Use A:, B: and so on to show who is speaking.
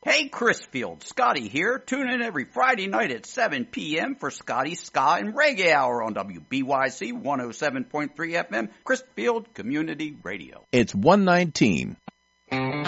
A: Hey, Chrisfield, Scotty here. Tune in every Friday night at 7 p.m. for Scotty's Ska and Reggae Hour on WBYC 107.3 FM, Chrisfield Community Radio.
B: It's 119.